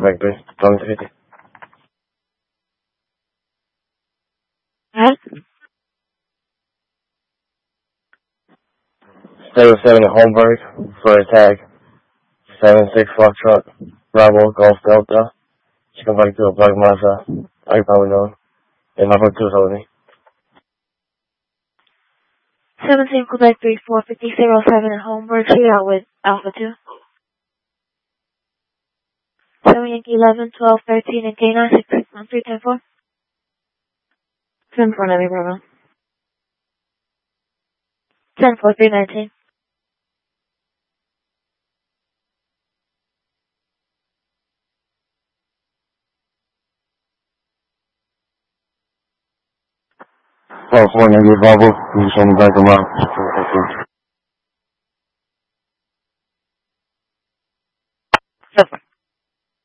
Victory, 2050. Huh? 07 Holmberg for attack. 76 Foxtrot. Bravo, Golf Delta. She come back to a Black Massa. I probably know. And number 2 told me. 17 Quebec 3450 at Holmberg, shoot out with Alpha 2. 7 Yankee 11, 12, 13, and K9, 661 3, 10 4. 10 4, Navy Bravo. 10 4, 319. California, Bravo. You just on the back of my. 10 4.